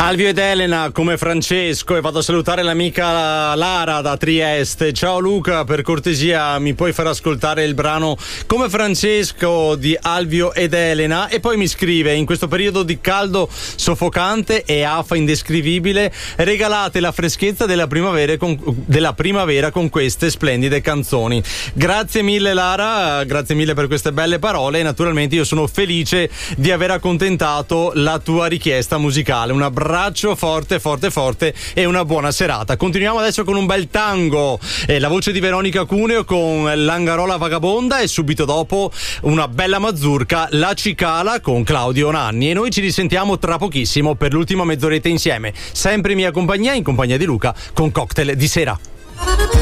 Alvio ed Elena come Francesco, e vado a salutare l'amica Lara da Trieste. Ciao Luca, per cortesia mi puoi far ascoltare il brano Come Francesco di Alvio ed Elena? E poi mi scrive: in questo periodo di caldo soffocante e afa indescrivibile, regalate la freschezza della primavera con queste splendide canzoni. Grazie mille Lara, grazie mille per queste belle parole, e naturalmente io sono felice di aver accontentato la tua richiesta musicale. Un abbraccio forte forte forte e una buona serata. Continuiamo adesso con un bel tango, la voce di Veronica Cuneo con Langarola Vagabonda, e subito dopo una bella mazurka, La Cicala con Claudio Nanni, e noi ci risentiamo tra pochissimo per l'ultima mezz'oretta insieme, sempre in mia compagnia, in compagnia di Luca, con Cocktail di sera.